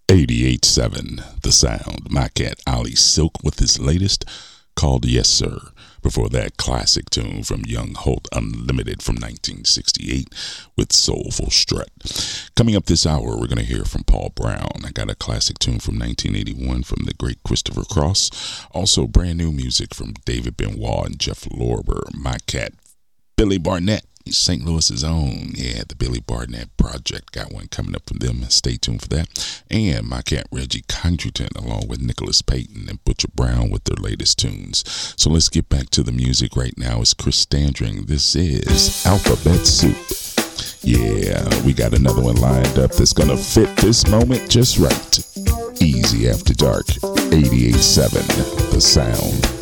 88.7 The Sound. My cat Ali Silk with his latest called Yes Sir. Before that, classic tune from Young Holt Unlimited from 1968 with Soulful Strut. Coming up this hour, we're going to hear from Paul Brown. I got a classic tune from 1981 from the great Christopher Cross. Also, brand new music from David Benoit and Jeff Lorber. My cat Billy Barnett, St. Louis's own. Yeah, the Billy Barnett Project. Got one coming up from them. Stay tuned for that. And my cat Reggie Condrington along with Nicholas Payton and Butcher Brown with their latest tunes. So let's get back to the music right now. It's Chris Standring. This is Alphabet Soup. Yeah, we got another one lined up that's going to fit this moment just right. Easy After Dark, 88.7 The Sound.